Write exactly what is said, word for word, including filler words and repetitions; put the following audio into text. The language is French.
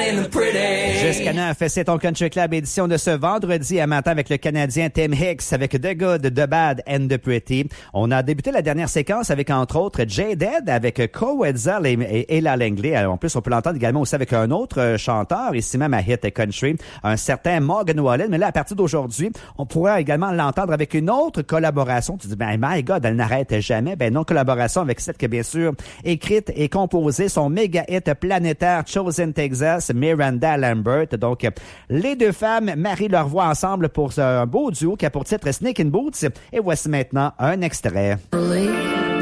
and the pretty. Jusqu'à neuf, c'est ton Country Club édition de ce vendredi à matin avec le Canadien Tim Hicks avec The Good, The Bad and The Pretty. On a débuté la dernière séquence avec entre autres Jaded avec Ko Wetzel et, et Ella Langley. En plus, on peut l'entendre également aussi avec un autre chanteur, ici même à Hit Country, un certain Morgan Wallen. Mais là, à partir d'aujourd'hui, on pourra également l'entendre avec une autre collaboration. Tu dis, ben my God, elle n'arrête jamais. Ben non, collaboration avec celle que, bien sûr, écrite et composée son méga hit planétaire Chosen Texas, Miranda Lambert. Donc, les deux femmes marient leur voix ensemble pour un beau duo qui a pour titre Sneakin' Boots. Et voici maintenant un extrait. Really?